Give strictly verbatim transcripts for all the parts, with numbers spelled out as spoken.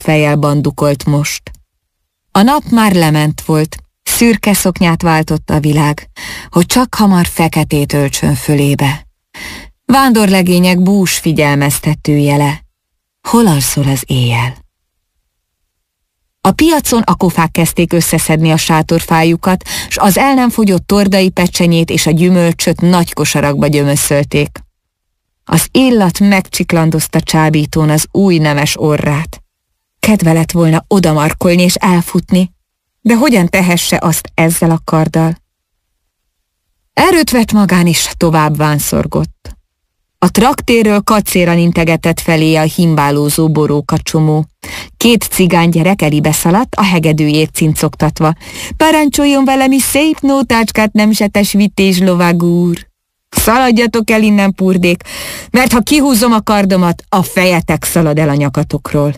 fejjel bandukolt most. A nap már lement volt, szürke szoknyát váltott a világ, hogy csak hamar feketét öltsön fölébe. Vándorlegények bús figyelmeztető jele. Hol alszol az éjjel? A piacon a kofák kezdték összeszedni a sátorfájukat, s az el nem fogyott tordai pecsenyét és a gyümölcsöt nagy kosarakba gyömöszölték. Az illat megcsiklandozta csábítón az új nemes orrát. Kedve lett volna odamarkolni és elfutni, de hogyan tehesse azt ezzel a karddal? Erőt vett magán is, tovább vánszorgott. A traktérről kacéran integetett felé a himbálózó borókacsomó. Két cigánygyerek elébe szaladt, a hegedűjét cincogtatva. Parancsoljon valami szép nótácskát, nemsetes vités lovag úr! Szaladjatok el innen, purdék, mert ha kihúzom a kardomat, a fejetek szalad el a nyakatokról.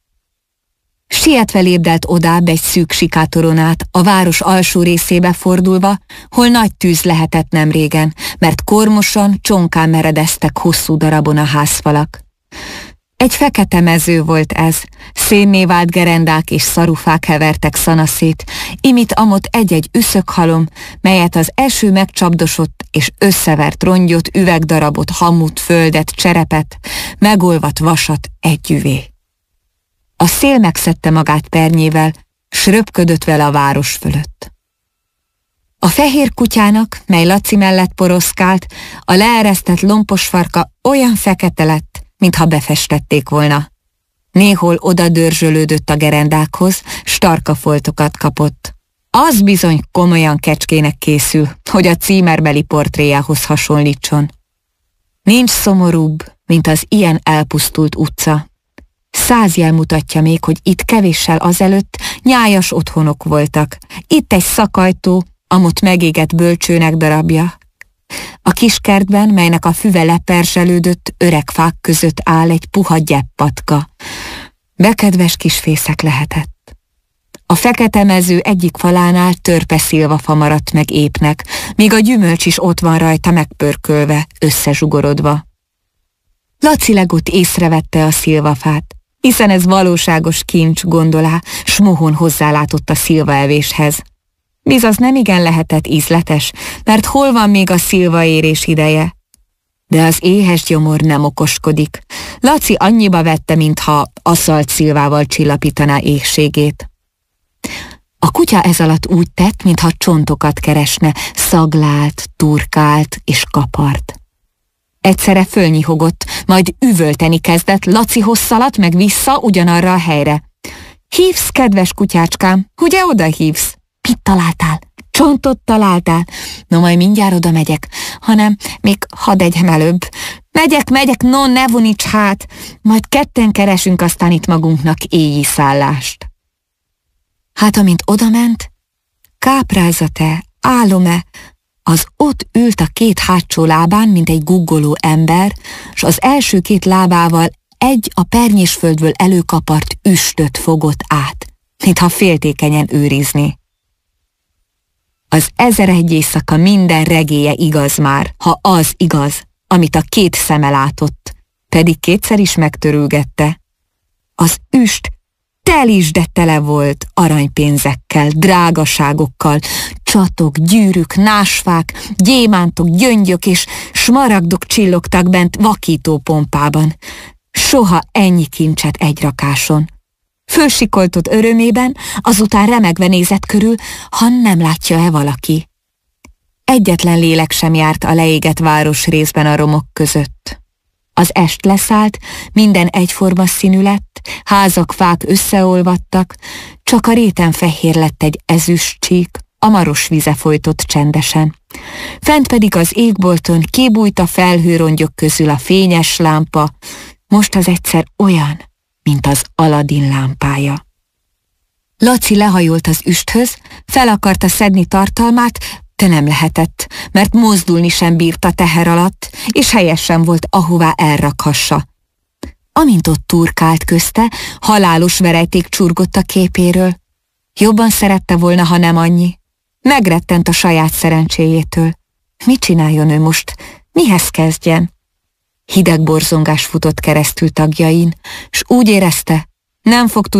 Sietve lépdelt odább egy szűk sikátoron át, a város alsó részébe fordulva, hol nagy tűz lehetett nemrégen, mert kormosan, csonkán meredeztek hosszú darabon a házfalak. Egy fekete mező volt ez, szénné vált gerendák és szarufák hevertek szanaszét, imit amott egy-egy üszökhalom, melyet az eső megcsapdosott és összevert rongyot, üvegdarabot, hamut, földet, cserepet, megolvadt vasat együvé. A szél megszedte magát pernyével, s röpködött vele a város fölött. A fehér kutyának, mely Laci mellett poroszkált, a leeresztett lompos farka olyan fekete lett, mintha befestették volna. Néhol oda dörzsölődött a gerendákhoz, s tarkafoltokat kapott. Az bizony komolyan kecskének készül, hogy a címerbeli portréjához hasonlítson. Nincs szomorúbb, mint az ilyen elpusztult utca. Száz jel mutatja még, hogy itt kevéssel azelőtt nyájas otthonok voltak. Itt egy szakajtó, amott megégett bölcsőnek darabja. A kiskertben, melynek a füve leperzselődött, öreg fák között áll egy puha gyeppatka. Bekedves kisfészek lehetett. A fekete mező egyik falánál törpe szilvafa maradt meg épnek, míg a gyümölcs is ott van rajta megpörkölve, összezsugorodva. Laci legott észrevette a szilvafát, hiszen ez valóságos kincs, gondolá, s mohón hozzálátott a szilvaevéshez. Bizaz nem igen lehetett ízletes, mert hol van még a szilvaérés ideje? De az éhes gyomor nem okoskodik. Laci annyiba vette, mintha aszalt szilvával csillapítaná éhségét. A kutya ez alatt úgy tett, mintha csontokat keresne, szaglált, turkált és kapart. Egyszerre fölnyihogott, majd üvölteni kezdett, Lacihoz szaladt meg vissza ugyanarra a helyre. Hívsz, kedves kutyácskám, ugye oda hívsz? Mit találtál? Csontot találtál? No, majd mindjárt oda megyek, hanem még hadd egyem előbb. Megyek, megyek, no, ne voníts hát, majd ketten keresünk aztán itt magunknak éjjel szállást. Hát amint odament, káprázat-e, álom-e, az ott ült a két hátsó lábán, mint egy guggoló ember, s az első két lábával egy a pernyésföldből előkapart üstöt fogott át, mintha féltékenyen őrizni. Az ezeregy éjszaka minden regélye igaz már, ha az igaz, amit a két szeme látott, pedig kétszer is megtörülgette. Az üst telis de tele volt aranypénzekkel, drágaságokkal, csatok, gyűrűk, násfák, gyémántok, gyöngyök és smaragdok csillogtak bent vakító pompában. Soha ennyi kincset egy rakáson. Fölsikoltott örömében, azután remegve nézett körül, ha nem látja-e valaki. Egyetlen lélek sem járt a leégett városrészben a romok között. Az est leszállt, minden egyforma színű lett, házak, fák összeolvadtak, csak a réten fehér lett egy ezüst csík, a maros vize folytott csendesen. Fent pedig az égbolton kibújt a felhőrongyok közül a fényes lámpa, most az egyszer olyan, mint az Aladin lámpája. Laci lehajolt az üsthöz, fel akarta szedni tartalmát, de nem lehetett, mert mozdulni sem bírta teher alatt, és helyesen volt, ahová elrakhassa. Amint ott turkált közte, halálos verejték csurgott a képéről. Jobban szerette volna, ha nem annyi. Megrettent a saját szerencséjétől. Mit csináljon ő most? Mihez kezdjen? Hideg borzongás futott keresztül tagjain, s úgy érezte, Nem fog